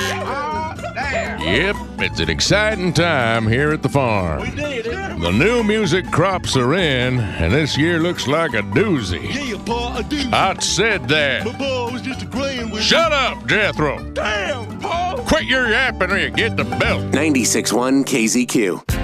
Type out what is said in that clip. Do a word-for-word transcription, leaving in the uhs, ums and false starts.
Yep, it's an exciting time here at the farm. The new music crops are in, and this year looks like a doozy. Yeah, Pa, a doozy. I said that. But Pa, I was just agreeing with Shut up, Jethro. Damn, Pa. Quit your yapping or you get the belt. ninety-six point one K Z Q.